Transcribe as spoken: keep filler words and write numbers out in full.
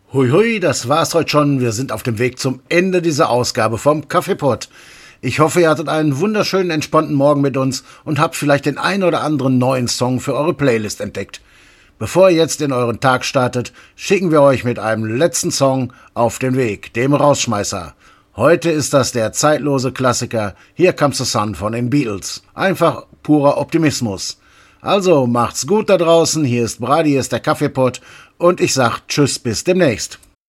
Hui hui, das war's heute schon. Wir sind auf dem Weg zum Ende dieser Ausgabe vom Kaffeepott. Ich hoffe, ihr hattet einen wunderschönen, entspannten Morgen mit uns und habt vielleicht den ein oder anderen neuen Song für eure Playlist entdeckt. Bevor ihr jetzt in euren Tag startet, schicken wir euch mit einem letzten Song auf den Weg, dem Rausschmeißer. Heute ist das der zeitlose Klassiker Here Comes the Sun von den Beatles. Einfach purer Optimismus. Also macht's gut da draußen, hier ist Brady, hier ist der Kaffeepott und ich sag tschüss, bis demnächst.